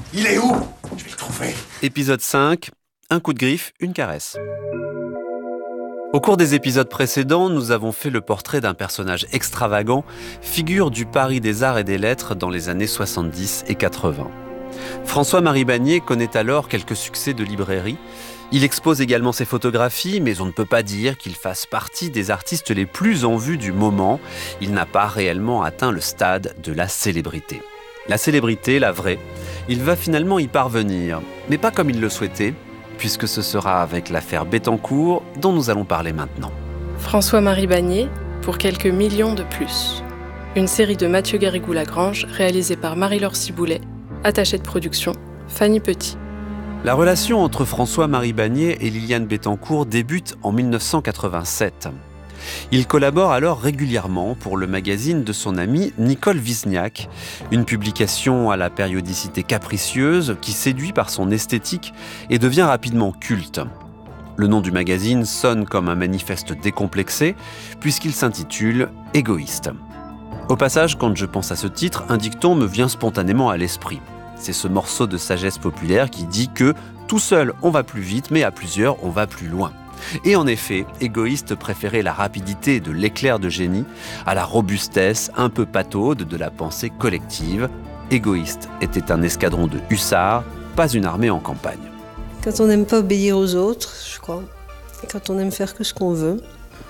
Il est où? Je vais le trouver. Épisode 5, un coup de griffe, une caresse. Au cours des épisodes précédents, nous avons fait le portrait d'un personnage extravagant, figure du Paris des arts et des lettres dans les années 70 et 80. François-Marie Bagné connaît alors quelques succès de librairie. Il expose également ses photographies, mais on ne peut pas dire qu'il fasse partie des artistes les plus en vue du moment. Il n'a pas réellement atteint le stade de la célébrité. La célébrité, la vraie, il va finalement y parvenir, mais pas comme il le souhaitait, puisque ce sera avec l'affaire Bettencourt dont nous allons parler maintenant. François-Marie Bagné, pour quelques millions de plus. Une série de Mathieu Garrigou-Lagrange réalisée par Marie-Laure Ciboulet, attachée de production, Fanny Petit. La relation entre François-Marie Bagné et Liliane Bettencourt débute en 1987. Il collabore alors régulièrement pour le magazine de son amie Nicole Wisniak, une publication à la périodicité capricieuse qui séduit par son esthétique et devient rapidement culte. Le nom du magazine sonne comme un manifeste décomplexé puisqu'il s'intitule « Égoïste ». Au passage, quand je pense à ce titre, un dicton me vient spontanément à l'esprit. C'est ce morceau de sagesse populaire qui dit que tout seul on va plus vite, mais à plusieurs on va plus loin. Et en effet, Égoïste préférait la rapidité de l'éclair de génie à la robustesse un peu pataude de la pensée collective. Égoïste était un escadron de hussards, pas une armée en campagne. Quand on n'aime pas obéir aux autres, je crois, et quand on aime faire que ce qu'on veut,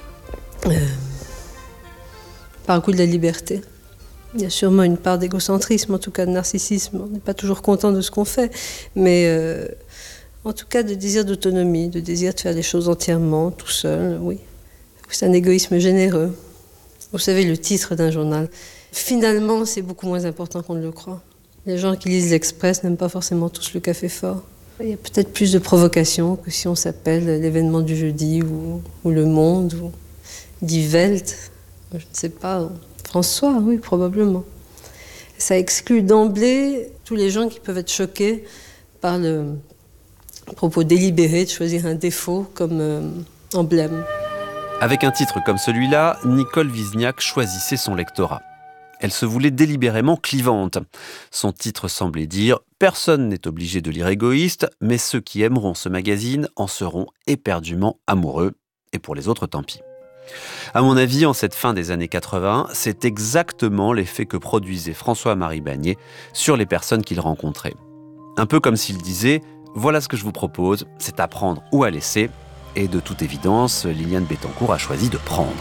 par le coup de la liberté. Il y a sûrement une part d'égocentrisme, en tout cas de narcissisme. On n'est pas toujours content de ce qu'on fait, mais en tout cas de désir d'autonomie, de désir de faire les choses entièrement, tout seul, oui. C'est un égoïsme généreux. Vous savez, le titre d'un journal, finalement, c'est beaucoup moins important qu'on ne le croit. Les gens qui lisent l'Express n'aiment pas forcément tous le café fort. Il y a peut-être plus de provocation que si on s'appelle l'événement du jeudi ou Le Monde ou Die Welt. Je ne sais pas. François, oui, probablement. Ça exclut d'emblée tous les gens qui peuvent être choqués par le propos délibéré de choisir un défaut comme emblème. Avec un titre comme celui-là, Nicole Wisniak choisissait son lectorat. Elle se voulait délibérément clivante. Son titre semblait dire « Personne n'est obligé de lire Égoïste, mais ceux qui aimeront ce magazine en seront éperdument amoureux. Et pour les autres, tant pis ». À mon avis, en cette fin des années 80, c'est exactement l'effet que produisait François-Marie Bagné sur les personnes qu'il rencontrait. Un peu comme s'il disait « Voilà ce que je vous propose, c'est à prendre ou à laisser ». Et de toute évidence, Liliane Bettencourt a choisi de prendre.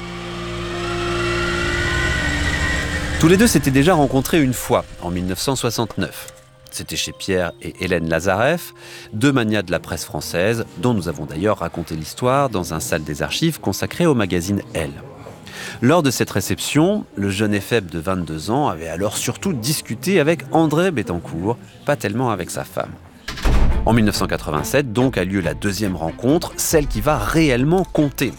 Tous les deux s'étaient déjà rencontrés une fois, en 1969. C'était chez Pierre et Hélène Lazareff, deux magnats de la presse française, dont nous avons d'ailleurs raconté l'histoire dans un salle des archives consacré au magazine Elle. Lors de cette réception, le jeune éphèbe de 22 ans avait alors surtout discuté avec André Bettencourt, pas tellement avec sa femme. En 1987, donc, a lieu la deuxième rencontre, celle qui va réellement compter.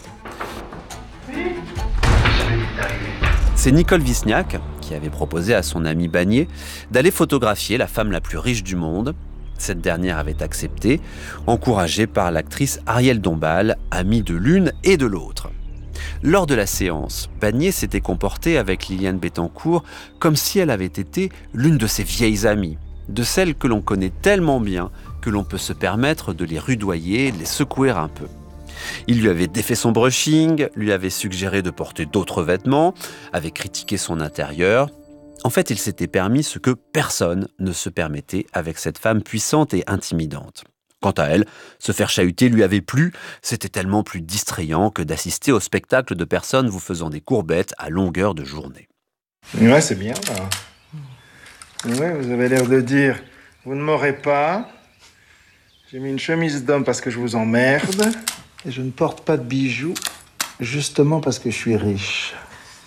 C'est Nicole Wisniak qui avait proposé à son ami Bagné d'aller photographier la femme la plus riche du monde. Cette dernière avait accepté, encouragée par l'actrice Ariel Dombal, amie de l'une et de l'autre. Lors de la séance, Bagné s'était comporté avec Liliane Bettencourt comme si elle avait été l'une de ses vieilles amies, de celles que l'on connaît tellement bien que l'on peut se permettre de les rudoyer, de les secouer un peu. Il lui avait défait son brushing, lui avait suggéré de porter d'autres vêtements, avait critiqué son intérieur. En fait, il s'était permis ce que personne ne se permettait avec cette femme puissante et intimidante. Quant à elle, se faire chahuter lui avait plu, c'était tellement plus distrayant que d'assister au spectacle de personnes vous faisant des courbettes à longueur de journée. Ouais, c'est bien, là. Ouais, vous avez l'air de dire, vous ne m'aurez pas. J'ai mis une chemise d'homme parce que je vous emmerde. Et je ne porte pas de bijoux, justement parce que je suis riche.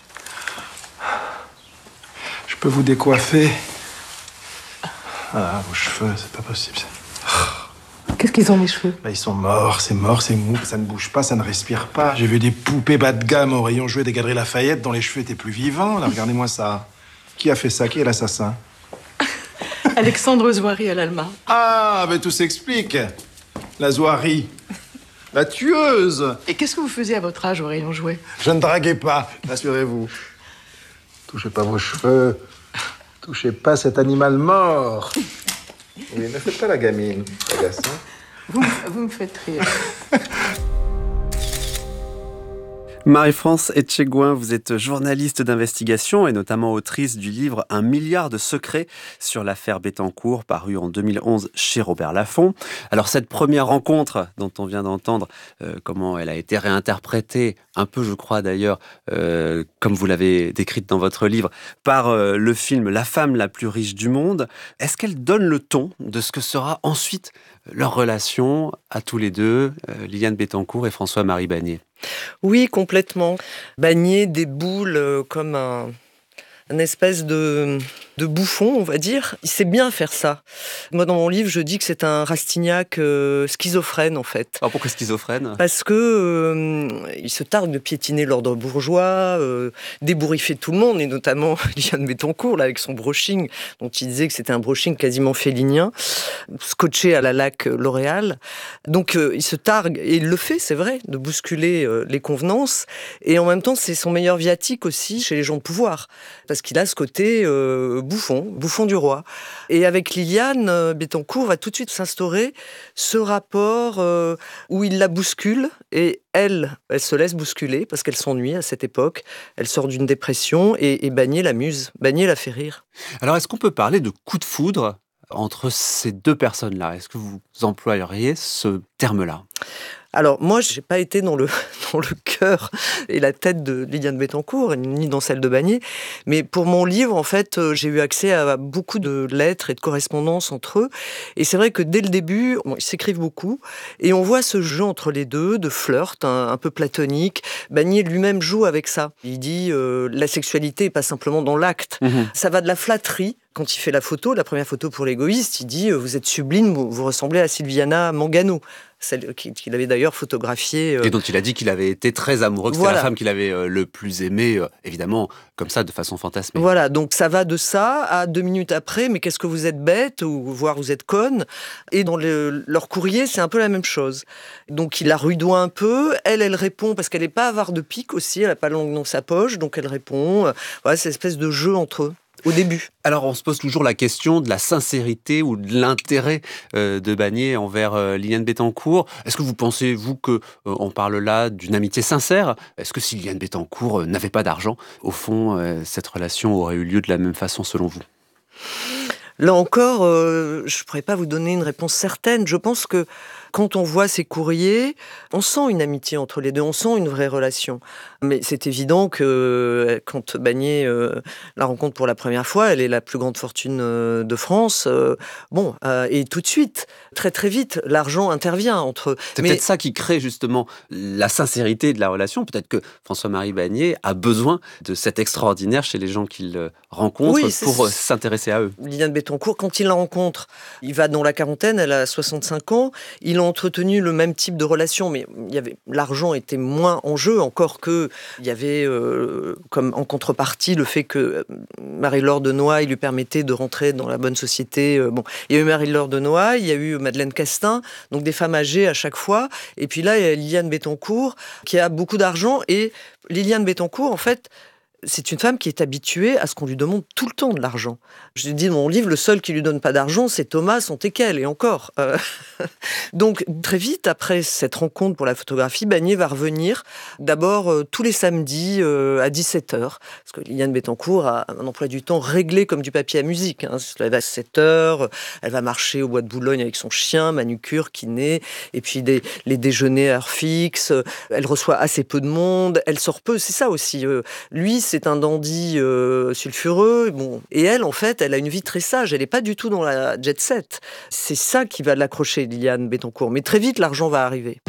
Je peux vous décoiffer. Ah, vos cheveux, c'est pas possible. Qu'est-ce qu'ils ont, mes cheveux? Bah, ils sont morts, c'est mou, ça ne bouge pas, ça ne respire pas. J'ai vu des poupées bas de gamme au rayon jouet des Galeries Lafayette dont les cheveux étaient plus vivants. Là, regardez-moi ça. Qui a fait ça? Qui est l'assassin? Alexandre Zouari à l'Alma. Ah, mais tout s'explique. La Zouari. La tueuse. Et qu'est-ce que vous faisiez à votre âge au rayon jouet? Je ne draguais pas, rassurez-vous. Touchez pas vos cheveux. Touchez pas cet animal mort. Oui, ne faites pas la gamine, c'est agaçant. Vous me faites rire. Marie-France Etchegouin, vous êtes journaliste d'investigation et notamment autrice du livre « 1 milliard de secrets » sur l'affaire Bettencourt, paru en 2011 chez Robert Laffont. Alors cette première rencontre dont on vient d'entendre comment elle a été réinterprétée, un peu je crois d'ailleurs, comme vous l'avez décrite dans votre livre, par le film « La femme la plus riche du monde », est-ce qu'elle donne le ton de ce que sera ensuite leur relation à tous les deux, Liliane Bettencourt et François-Marie Bagné? Oui, complètement. Bagné déboule comme un espèce de bouffon, on va dire. Il sait bien faire ça. Moi, dans mon livre, je dis que c'est un Rastignac schizophrène, en fait. Alors pourquoi schizophrène ? Parce que il se targue de piétiner l'ordre bourgeois, d'ébouriffer tout le monde, et notamment Liliane Bettencourt, là, avec son brushing, dont il disait que c'était un brushing quasiment félinien, scotché à la laque L'Oréal. Donc, il se targue, et il le fait, c'est vrai, de bousculer les convenances. Et en même temps, c'est son meilleur viatique aussi chez les gens de pouvoir. Parce qu'il a ce côté bouffon du roi. Et avec Liliane Bettencourt va tout de suite s'instaurer ce rapport où il la bouscule et elle se laisse bousculer parce qu'elle s'ennuie à cette époque. Elle sort d'une dépression et Bagné l'amuse. Bagné la fait rire. Alors est-ce qu'on peut parler de coup de foudre entre ces deux personnes-là? Est-ce que vous employeriez ce terme-là? Alors, moi, je n'ai pas été dans le cœur et la tête de Liliane Bettencourt, ni dans celle de Bagné. Mais pour mon livre, en fait, j'ai eu accès à beaucoup de lettres et de correspondances entre eux. Et c'est vrai que dès le début, ils s'écrivent beaucoup. Et on voit ce jeu entre les deux, de flirt, un peu platonique. Bagné lui-même joue avec ça. Il dit la sexualité n'est pas simplement dans l'acte. Ça va de la flatterie. Quand il fait la première photo pour l'égoïste, il dit « Vous êtes sublime, vous ressemblez à Silviana Mangano », celle qu'il avait d'ailleurs photographiée. Et dont il a dit qu'il avait été très amoureux, que c'était la femme qu'il avait le plus aimée, évidemment, comme ça, de façon fantasmée. Voilà, donc ça va de ça à 2 minutes après, mais qu'est-ce que vous êtes bête, ou voire vous êtes conne. Et dans leur courrier, c'est un peu la même chose. Donc il la rudoie un peu, elle répond, parce qu'elle n'est pas avare de pique aussi, elle n'a pas la langue dans sa poche, donc elle répond. Voilà, c'est une espèce de jeu entre eux. Au début. Alors, on se pose toujours la question de la sincérité ou de l'intérêt de Bagné envers Liliane Bettencourt. Est-ce que vous pensez, vous, qu'on parle là d'une amitié sincère? Est-ce que si Liliane Bettencourt n'avait pas d'argent, au fond, cette relation aurait eu lieu de la même façon, selon vous? Là encore, je ne pourrais pas vous donner une réponse certaine. Je pense que quand on voit ces courriers, on sent une amitié entre les deux, on sent une vraie relation. Mais c'est évident que quand Bagné la rencontre pour la première fois, elle est la plus grande fortune de France. Et tout de suite, très très vite, l'argent intervient entre eux. C'est peut-être ça qui crée justement la sincérité de la relation. Peut-être que François-Marie Bagné a besoin de cet extraordinaire chez les gens qu'il rencontre pour s'intéresser à eux. Liliane Bettencourt, quand il la rencontre, il va dans la quarantaine, elle a 65 ans, il a entretenu le même type de relation, mais l'argent était moins en jeu, encore que il y avait comme en contrepartie le fait que Marie-Laure de Noailles lui permettait de rentrer dans la bonne société. Il y a eu Marie-Laure de Noailles, il y a eu Madeleine Castin, donc des femmes âgées à chaque fois. Et puis là, il y a Liliane Bettencourt qui a beaucoup d'argent. Et Liliane Bettencourt, en fait, c'est une femme qui est habituée à ce qu'on lui demande tout le temps de l'argent. Je dis dans mon livre, le seul qui lui donne pas d'argent, c'est Thomas, son teckel, et encore. Donc, très vite, après cette rencontre pour la photographie, Bagné va revenir, d'abord tous les samedis à 17h, parce que Liliane Bettencourt a un emploi du temps réglé comme du papier à musique. Elle se lève à 7h, elle va marcher au bois de Boulogne avec son chien, manucure, kiné, et puis les déjeuners à heure fixe, elle reçoit assez peu de monde, elle sort peu, c'est ça aussi. Lui, c'est un dandy sulfureux. Et elle, en fait, elle a une vie très sage. Elle n'est pas du tout dans la jet set. C'est ça qui va l'accrocher, Liliane Bettencourt. Mais très vite, l'argent va arriver.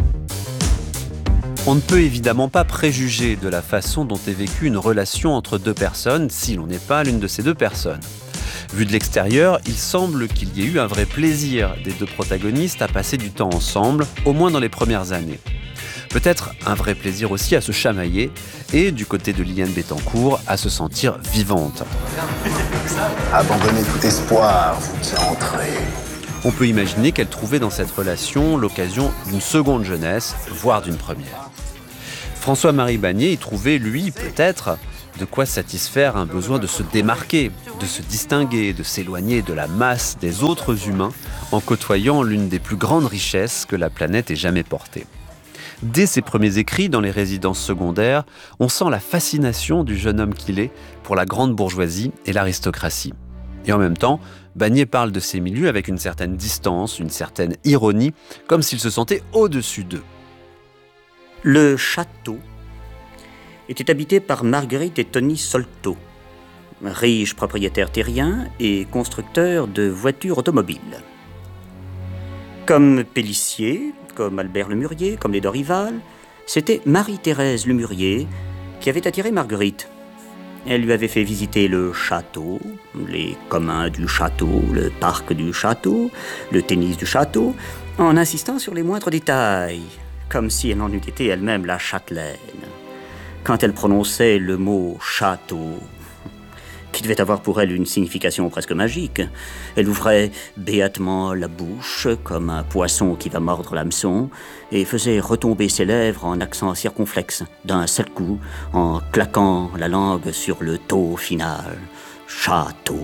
On ne peut évidemment pas préjuger de la façon dont est vécue une relation entre deux personnes si l'on n'est pas l'une de ces deux personnes. Vu de l'extérieur, il semble qu'il y ait eu un vrai plaisir des deux protagonistes à passer du temps ensemble, au moins dans les premières années. Peut-être un vrai plaisir aussi à se chamailler et, du côté de Liliane Bettencourt, à se sentir vivante. Abandonnez tout espoir, vous qui entrez. On peut imaginer qu'elle trouvait dans cette relation l'occasion d'une seconde jeunesse, voire d'une première. François-Marie Bagné y trouvait, lui, peut-être, de quoi satisfaire un besoin de se démarquer, de se distinguer, de s'éloigner de la masse des autres humains en côtoyant l'une des plus grandes richesses que la planète ait jamais portée. Dès ses premiers écrits dans les résidences secondaires, on sent la fascination du jeune homme qu'il est pour la grande bourgeoisie et l'aristocratie. Et en même temps, Bagné parle de ces milieux avec une certaine distance, une certaine ironie, comme s'il se sentait au-dessus d'eux. Le château était habité par Marguerite et Tony Solto, riches propriétaires terriens et constructeurs de voitures automobiles. Comme Pélissier, comme Albert Lemurier, comme les Dorival, c'était Marie-Thérèse Lemurier qui avait attiré Marguerite. Elle lui avait fait visiter le château, les communs du château, le parc du château, le tennis du château, en insistant sur les moindres détails, comme si elle en eût été elle-même la châtelaine. Quand elle prononçait le mot « château », qui devait avoir pour elle une signification presque magique, elle ouvrait béatement la bouche, comme un poisson qui va mordre l'hameçon, et faisait retomber ses lèvres en accent circonflexe, d'un seul coup, en claquant la langue sur le tau final. Château.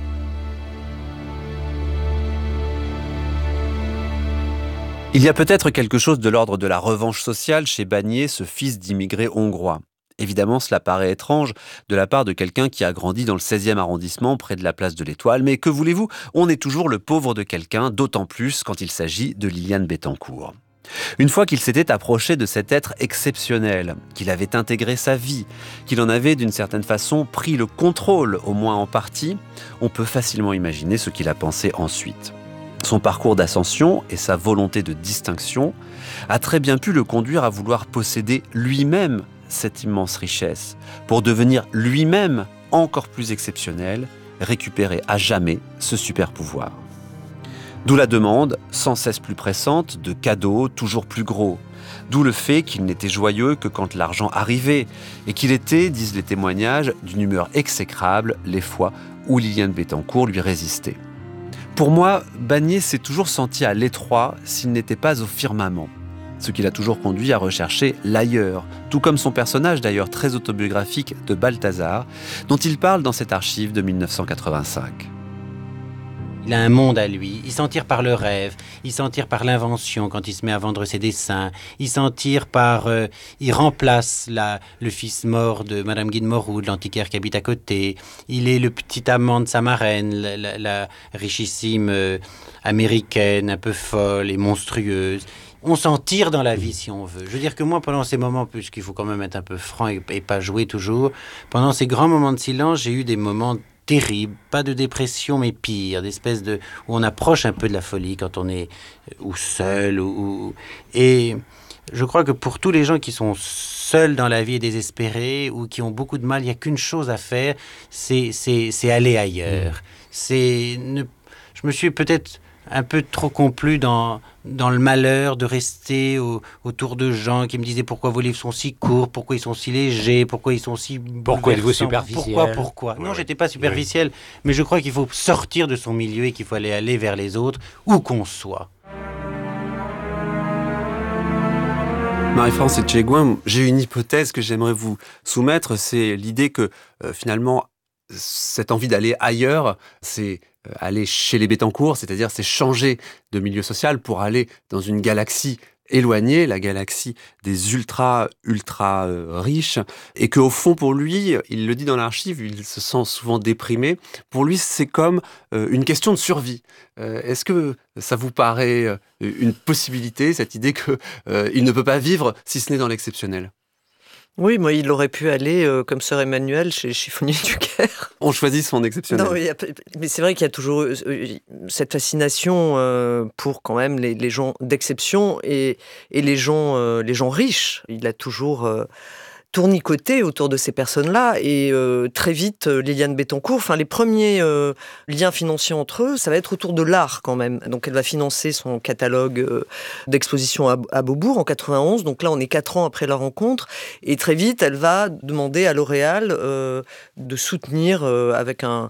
Il y a peut-être quelque chose de l'ordre de la revanche sociale chez Bagné, ce fils d'immigrés hongrois. Évidemment, cela paraît étrange de la part de quelqu'un qui a grandi dans le 16e arrondissement, près de la place de l'Étoile. Mais que voulez-vous, on est toujours le pauvre de quelqu'un, d'autant plus quand il s'agit de Liliane Bettencourt. Une fois qu'il s'était approché de cet être exceptionnel, qu'il avait intégré sa vie, qu'il en avait d'une certaine façon pris le contrôle, au moins en partie, on peut facilement imaginer ce qu'il a pensé ensuite. Son parcours d'ascension et sa volonté de distinction a très bien pu le conduire à vouloir posséder lui-même cette immense richesse, pour devenir lui-même encore plus exceptionnel, récupérer à jamais ce super pouvoir. D'où la demande, sans cesse plus pressante, de cadeaux toujours plus gros. D'où le fait qu'il n'était joyeux que quand l'argent arrivait, et qu'il était, disent les témoignages, d'une humeur exécrable les fois où Liliane Bettencourt lui résistait. Pour moi, Bagné s'est toujours senti à l'étroit s'il n'était pas au firmament. Ce qui l'a toujours conduit à rechercher l'ailleurs, tout comme son personnage d'ailleurs très autobiographique de Balthazar, dont il parle dans cette archive de 1985. Il a un monde à lui, il s'en tire par le rêve, il s'en tire par l'invention quand il se met à vendre ses dessins, il s'en tire par... il remplace le fils mort de Madame Guy de Moreau, de l'antiquaire qui habite à côté, il est le petit amant de sa marraine, la richissime américaine, un peu folle et monstrueuse. On s'en tire dans la vie si on veut. Je veux dire que moi, pendant ces moments, puisqu'il faut quand même être un peu franc et pas jouer toujours, pendant ces grands moments de silence, j'ai eu des moments terribles, pas de dépression mais pire, d'espèce de où on approche un peu de la folie quand on est ou seul et je crois que pour tous les gens qui sont seuls dans la vie et désespérés ou qui ont beaucoup de mal, il n'y a qu'une chose à faire, c'est aller ailleurs. Je me suis peut-être un peu trop complu dans le malheur de rester autour de gens qui me disaient pourquoi vos livres sont si courts, pourquoi ils sont si légers, pourquoi ils sont si pourquoi êtes-vous superficiel? Pourquoi Ouais, non, j'étais pas superficiel, mais je crois qu'il faut sortir de son milieu et qu'il faut aller vers les autres, où qu'on soit. Marie-France Etchegoin, j'ai une hypothèse que j'aimerais vous soumettre, c'est l'idée que finalement, cette envie d'aller ailleurs, c'est aller chez les Bettencourt, c'est-à-dire c'est changer de milieu social pour aller dans une galaxie éloignée, la galaxie des ultra riches, et qu'au fond pour lui, il le dit dans l'archive, il se sent souvent déprimé, pour lui c'est comme une question de survie. Est-ce que ça vous paraît une possibilité, cette idée qu'il ne peut pas vivre si ce n'est dans l'exceptionnel ? Oui, moi, il aurait pu aller, comme sœur Emmanuelle, chez Chiffonnier du Caire. On choisit son exceptionnel. Non, mais c'est vrai qu'il y a toujours cette fascination pour quand même les gens d'exception et les gens riches. Il a toujours tournicoté autour de ces personnes-là et très vite, Liliane Bettencourt, enfin les premiers liens financiers entre eux, ça va être autour de l'art quand même. Donc elle va financer son catalogue d'exposition à Beaubourg en 91, donc là on est 4 ans après la rencontre, et très vite elle va demander à L'Oréal de soutenir avec un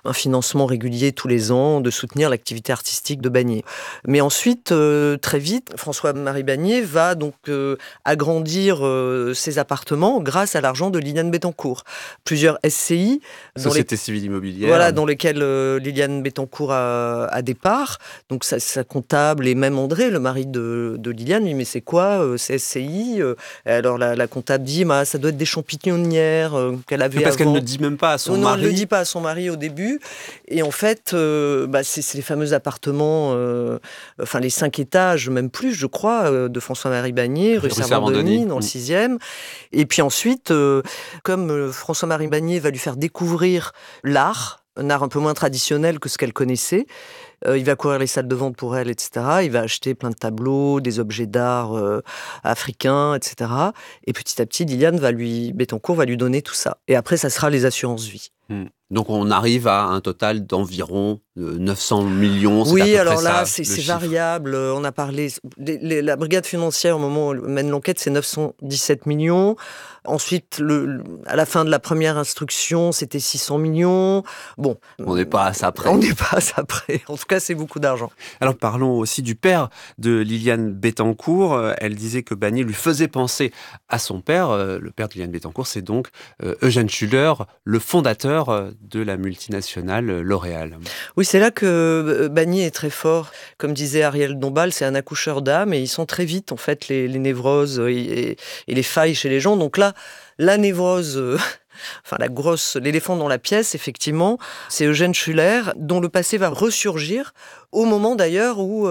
un financement régulier tous les ans, de soutenir l'activité artistique de Bagné. Mais ensuite, très vite, François-Marie Bagné va donc agrandir ses appartements grâce à l'argent de Liliane Bettencourt. Plusieurs SCI, Société civile immobilière, voilà, dans lesquelles Liliane Bettencourt a des parts. Donc sa comptable et même André, le mari de Liliane, lui, mais c'est quoi ces SCI? Alors la comptable dit, ça doit être des champignonnières qu'elle avait parce avant. qu'elle ne dit même pas à son mari. Non, elle ne le dit pas à son mari au début. Et en fait, c'est les fameux appartements, les 5 étages, même plus, je crois, de François-Marie Bagné, rue Servandoni, dans le 6e. Et puis ensuite, comme François-Marie Bagné va lui faire découvrir l'art, un art un peu moins traditionnel que ce qu'elle connaissait, il va courir les salles de vente pour elle, etc. Il va acheter plein de tableaux, des objets d'art africains, etc. Et petit à petit, Liliane Bettencourt va lui donner tout ça. Et après, ça sera les assurances vie. Donc on arrive à un total d'environ 900 millions. Oui, alors là, c'est variable. On a parlé... La brigade financière, au moment où elle mène l'enquête, c'est 917 millions. Ensuite, à la fin de la première instruction, c'était 600 millions. Bon. On n'est pas à ça près. On n'est pas à ça près. En tout cas, c'est beaucoup d'argent. Alors parlons aussi du père de Liliane Bettencourt. Elle disait que Bagné lui faisait penser à son père. Le père de Liliane Bettencourt, c'est donc Eugène Schuller, le fondateur de la multinationale L'Oréal. Oui, c'est là que Bagné est très fort. Comme disait Ariel Dombal, c'est un accoucheur d'âme et ils sont très vite, en fait, les névroses et les failles chez les gens. Donc là, la névrose... l'éléphant dans la pièce, effectivement, c'est Eugène Schuller, dont le passé va ressurgir au moment d'ailleurs où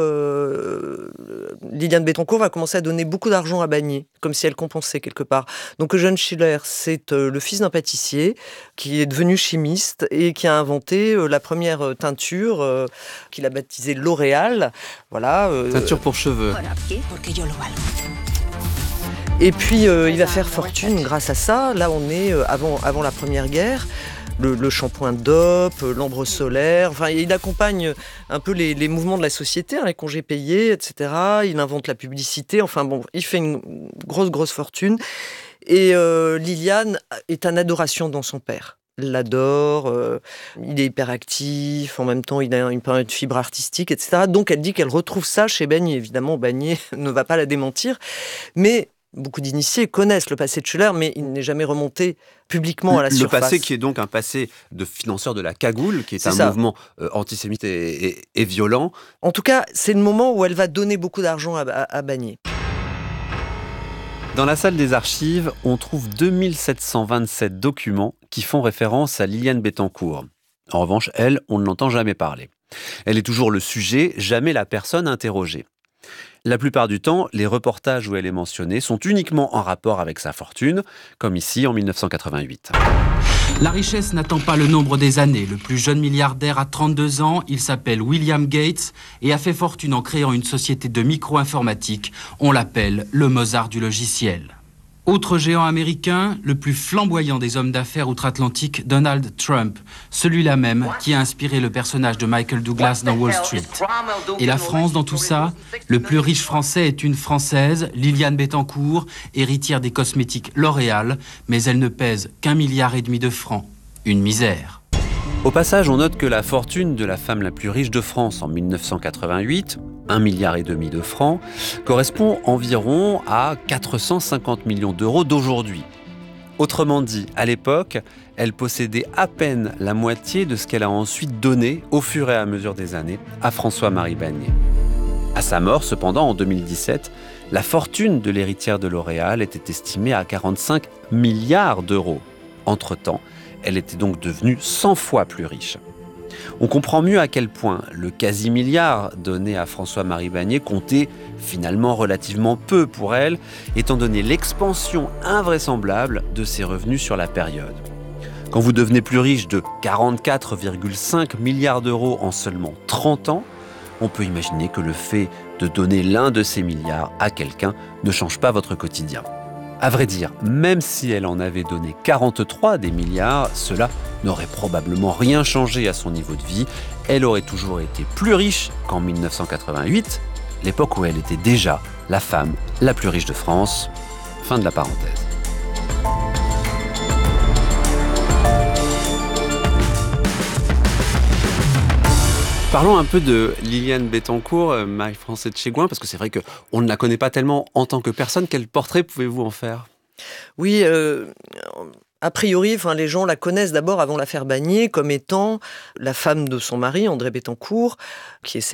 Liliane Bettencourt va commencer à donner beaucoup d'argent à Bagné, comme si elle compensait quelque part. Donc Eugène Schuller, c'est le fils d'un pâtissier qui est devenu chimiste et qui a inventé la première teinture qu'il a baptisée L'Oréal. Voilà, teinture pour cheveux. Et puis, il va faire fortune grâce à ça. Là, on est avant la Première Guerre. Le shampoing DOP, l'ambre solaire. Enfin, il accompagne un peu les mouvements de la société, les congés payés, etc. Il invente la publicité. Enfin, bon, il fait une grosse fortune. Et Liliane est en adoration dans son père. Elle l'adore, il est hyperactif, en même temps il a une fibre artistique, etc. Donc elle dit qu'elle retrouve ça chez Bagné. Évidemment, Bagné ne va pas la démentir, mais beaucoup d'initiés connaissent le passé de Schuller, mais il n'est jamais remonté publiquement à la surface. Le passé qui est donc un passé de financeur de la cagoule, qui est un mouvement antisémite et violent. En tout cas, c'est le moment où elle va donner beaucoup d'argent à Bagné. Dans la salle des archives, on trouve 2727 documents qui font référence à Liliane Bettencourt. En revanche, elle, on ne l'entend jamais parler. Elle est toujours le sujet, jamais la personne interrogée. La plupart du temps, les reportages où elle est mentionnée sont uniquement en rapport avec sa fortune, comme ici en 1988. La richesse n'attend pas le nombre des années. Le plus jeune milliardaire a 32 ans, il s'appelle William Gates et a fait fortune en créant une société de micro-informatique. On l'appelle le Mozart du logiciel. Autre géant américain, le plus flamboyant des hommes d'affaires outre-Atlantique, Donald Trump, celui-là même qui a inspiré le personnage de Michael Douglas dans Wall Street. Et la France dans tout ça? Le plus riche français est une Française, Liliane Bettencourt, héritière des cosmétiques L'Oréal, mais elle ne pèse qu'1,5 milliard de francs. Une misère. Au passage, on note que la fortune de la femme la plus riche de France en 1988, 1,5 milliard de francs, correspond environ à 450 millions d'euros d'aujourd'hui. Autrement dit, à l'époque, elle possédait à peine la moitié de ce qu'elle a ensuite donné, au fur et à mesure des années, à François-Marie Bagné. À sa mort, cependant, en 2017, la fortune de l'héritière de L'Oréal était estimée à 45 milliards d'euros. Entre-temps, elle était donc devenue 100 fois plus riche. On comprend mieux à quel point le quasi-milliard donné à François-Marie Bagné comptait finalement relativement peu pour elle, étant donné l'expansion invraisemblable de ses revenus sur la période. Quand vous devenez plus riche de 44,5 milliards d'euros en seulement 30 ans, on peut imaginer que le fait de donner l'un de ces milliards à quelqu'un ne change pas votre quotidien. À vrai dire, même si elle en avait donné 43 des milliards, cela n'aurait probablement rien changé à son niveau de vie. Elle aurait toujours été plus riche qu'en 1988, l'époque où elle était déjà la femme la plus riche de France. Fin de la parenthèse. Parlons un peu de Liliane Bettencourt, Marie-France Etchegouin, parce que c'est vrai qu'on ne la connaît pas tellement en tant que personne. Quel portrait pouvez-vous en faire ? Oui, a priori, les gens la connaissent d'abord avant l'affaire Bagné comme étant la femme de son mari, André Bettencourt, qui est